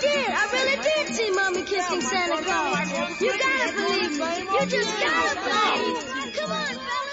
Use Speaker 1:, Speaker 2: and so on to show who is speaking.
Speaker 1: did. I really did see Mommy kissing Santa Claus. You gotta believe me. You just gotta believe. Come on, fellas.